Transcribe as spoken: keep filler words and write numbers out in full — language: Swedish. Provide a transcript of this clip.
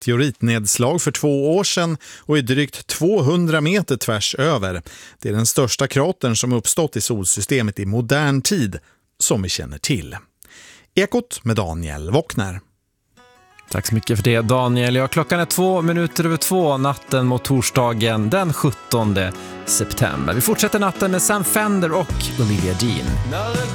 meteoritnedslag för två år sedan och är drygt tvåhundra meter tvärs över. Det är den största kratern som uppstått i solsystemet i modern tid som vi känner till. Ekot med Daniel Wockner. Tack så mycket för det, Daniel. Ja, klockan är två minuter över två natten mot torsdagen den sjuttonde september. Vi fortsätter natten med Sam Fender och Olivia Dean.